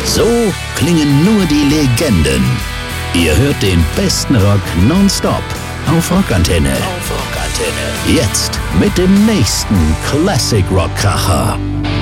So klingen nur die Legenden. Ihr hört den besten Rock nonstop auf Rockantenne. Jetzt mit dem nächsten Classic Rock Kracher.